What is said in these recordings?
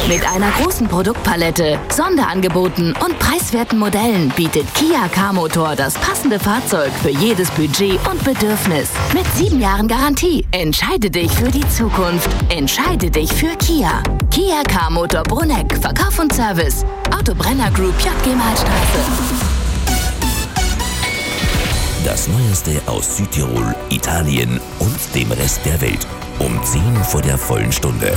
Mit einer großen Produktpalette, Sonderangeboten und preiswerten Modellen bietet Kia K-Motor das passende Fahrzeug für jedes Budget und Bedürfnis. Mit 7 Jahren Garantie. Entscheide dich für die Zukunft. Entscheide dich für Kia. Kia K-Motor Bruneck. Verkauf und Service. Autobrenner Group JG Malstraße. Das Neueste aus Südtirol, Italien und dem Rest der Welt. Um 10 vor der vollen Stunde.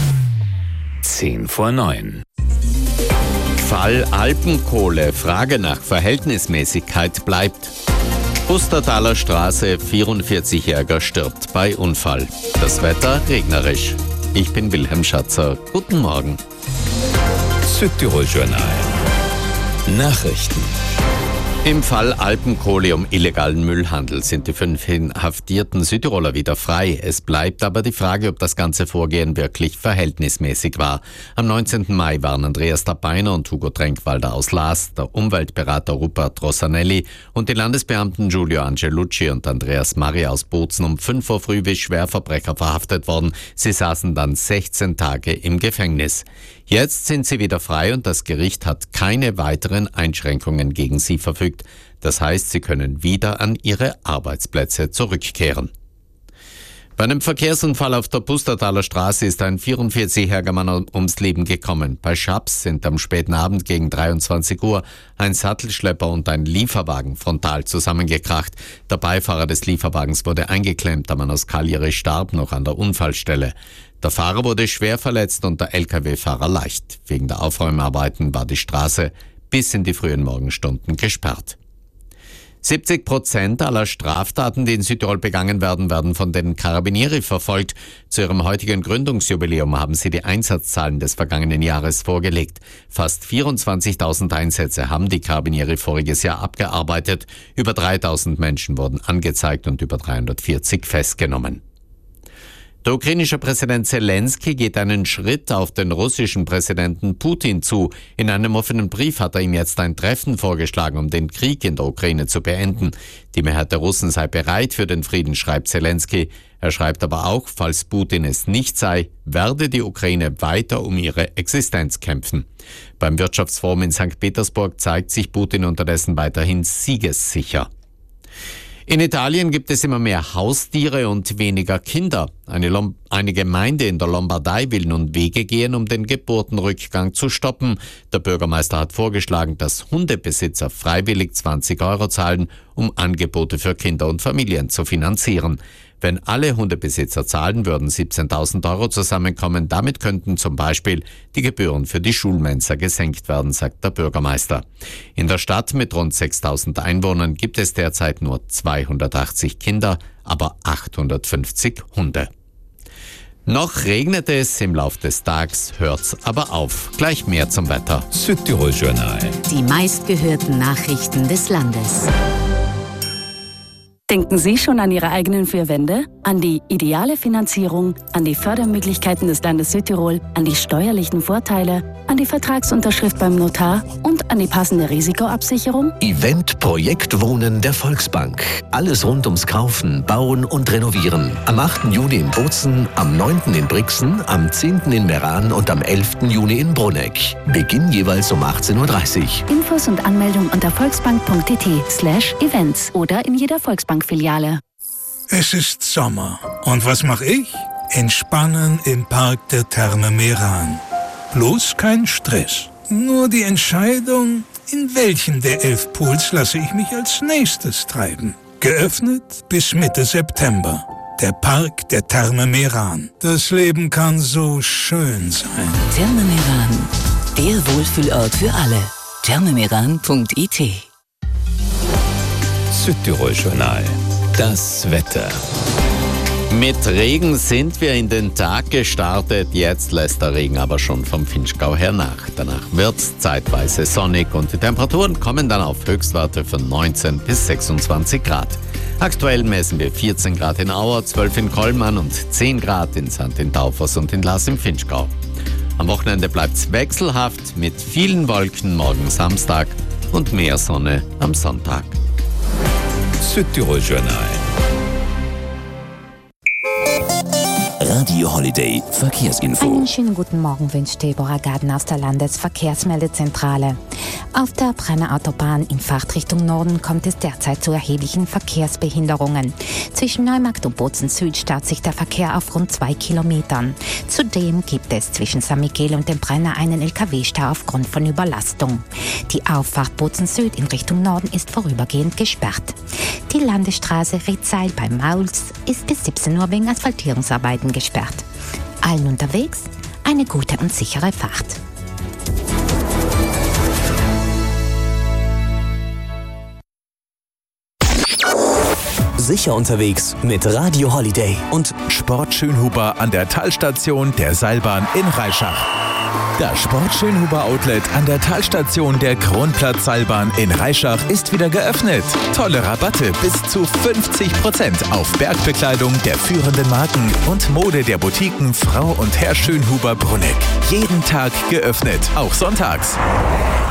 8:50. Fall Alpenkohle. Frage nach Verhältnismäßigkeit bleibt. Pustertaler Straße, 44-Jähriger stirbt bei Unfall. Das Wetter regnerisch. Ich bin Wilhelm Schatzer. Guten Morgen. Südtirol Journal. Nachrichten. Im Fall Alpenkohle um illegalen Müllhandel sind die 5 inhaftierten Südtiroler wieder frei. Es bleibt aber die Frage, ob das ganze Vorgehen wirklich verhältnismäßig war. Am 19. Mai waren Andreas Tabeiner und Hugo Trenkwalder aus Laas, der Umweltberater Rupert Rossanelli und die Landesbeamten Giulio Angelucci und Andreas Mari aus Bozen um 5 Uhr früh wie Schwerverbrecher verhaftet worden. Sie saßen dann 16 Tage im Gefängnis. Jetzt sind sie wieder frei und das Gericht hat keine weiteren Einschränkungen gegen sie verfügt. Das heißt, sie können wieder an ihre Arbeitsplätze zurückkehren. Bei einem Verkehrsunfall auf der Pustertaler Straße ist ein 44-jähriger Mann ums Leben gekommen. Bei Schaps sind am späten Abend gegen 23 Uhr ein Sattelschlepper und ein Lieferwagen frontal zusammengekracht. Der Beifahrer des Lieferwagens wurde eingeklemmt, der Mann aus Cagliari starb noch an der Unfallstelle. Der Fahrer wurde schwer verletzt und der Lkw-Fahrer leicht. Wegen der Aufräumarbeiten war die Straße bis in die frühen Morgenstunden gesperrt. 70% aller Straftaten, die in Südtirol begangen werden, werden von den Carabinieri verfolgt. Zu ihrem heutigen Gründungsjubiläum haben sie die Einsatzzahlen des vergangenen Jahres vorgelegt. Fast 24.000 Einsätze haben die Carabinieri voriges Jahr abgearbeitet. Über 3.000 Menschen wurden angezeigt und über 340 festgenommen. Der ukrainische Präsident Zelensky geht einen Schritt auf den russischen Präsidenten Putin zu. In einem offenen Brief hat er ihm jetzt ein Treffen vorgeschlagen, um den Krieg in der Ukraine zu beenden. Die Mehrheit der Russen sei bereit für den Frieden, schreibt Zelensky. Er schreibt aber auch, falls Putin es nicht sei, werde die Ukraine weiter um ihre Existenz kämpfen. Beim Wirtschaftsforum in St. Petersburg zeigt sich Putin unterdessen weiterhin siegessicher. In Italien gibt es immer mehr Haustiere und weniger Kinder. Eine Gemeinde in der Lombardei will nun Wege gehen, um den Geburtenrückgang zu stoppen. Der Bürgermeister hat vorgeschlagen, dass Hundebesitzer freiwillig 20 € zahlen, um Angebote für Kinder und Familien zu finanzieren. Wenn alle Hundebesitzer zahlen, würden 17.000 € zusammenkommen. Damit könnten zum Beispiel die Gebühren für die Schulmensa gesenkt werden, sagt der Bürgermeister. In der Stadt mit rund 6.000 Einwohnern gibt es derzeit nur 280 Kinder, aber 850 Hunde. Noch regnete es, im Lauf des Tages hört's aber auf. Gleich mehr zum Wetter. Südtirol Journal. Die meistgehörten Nachrichten des Landes. Denken Sie schon an Ihre eigenen 4 Wände? An die ideale Finanzierung, an die Fördermöglichkeiten des Landes Südtirol, an die steuerlichen Vorteile, an die Vertragsunterschrift beim Notar und an die passende Risikoabsicherung? Event Projekt Wohnen der Volksbank. Alles rund ums Kaufen, Bauen und Renovieren. Am 8. Juni in Bozen, am 9. in Brixen, am 10. in Meran und am 11. Juni in Bruneck. Beginn jeweils um 18:30 Uhr. Infos und Anmeldung unter volksbank.it/events oder in jeder Volksbank-Filiale. Es ist Sommer. Und was mache ich? Entspannen im Park der Therme Meran. Bloß kein Stress. Nur die Entscheidung, in welchen der 11 Pools lasse ich mich als nächstes treiben. Geöffnet bis Mitte September. Der Park der Therme Meran. Das Leben kann so schön sein. Therme Meran. Der Wohlfühlort für alle. thermemeran.it. Südtirol Journal. Das Wetter. Mit Regen sind wir in den Tag gestartet. Jetzt lässt der Regen aber schon vom Vinschgau her nach. Danach wird es zeitweise sonnig und die Temperaturen kommen dann auf Höchstwerte von 19 bis 26 Grad. Aktuell messen wir 14 Grad in Auer, 12 in Kollmann und 10 Grad in St. in Taufers und in Laas im Vinschgau. Am Wochenende bleibt es wechselhaft mit vielen Wolken morgen Samstag und mehr Sonne am Sonntag. Südtirol Journal. Radio Holiday Verkehrsinfo. Einen schönen guten Morgen wünscht Deborah Garden aus der Landesverkehrsmeldezentrale. Auf der Brenner Autobahn in Fahrtrichtung Norden kommt es derzeit zu erheblichen Verkehrsbehinderungen. Zwischen Neumarkt und Bozen Süd staut sich der Verkehr auf rund 2 Kilometern. Zudem gibt es zwischen San Miguel und dem Brenner einen LKW-Stau aufgrund von Überlastung. Die Auffahrt Bozen Süd in Richtung Norden ist vorübergehend gesperrt. Die Landesstraße Riedseil bei Mauls ist bis 17 Uhr wegen Asphaltierungsarbeiten gesperrt. Allen unterwegs eine gute und sichere Fahrt. Sicher unterwegs mit Radio Holiday und Sport Schönhuber an der Talstation der Seilbahn in Reischach. Das Sport Schönhuber Outlet an der Talstation der Kronplatz-Seilbahn in Reischach ist wieder geöffnet. Tolle Rabatte bis zu 50% auf Bergbekleidung der führenden Marken und Mode der Boutiquen Frau und Herr Schönhuber Brunneck. Jeden Tag geöffnet, auch sonntags.